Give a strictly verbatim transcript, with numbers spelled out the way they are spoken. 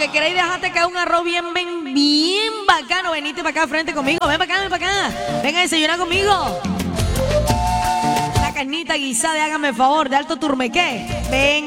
que queréis dejarte caer un arroz bien, bien, bien bacano. Venite para acá frente conmigo. Ven para acá, ven para acá. Venga a desayunar conmigo. La carnita guisada, hágame el favor, de alto turmequé. Ven.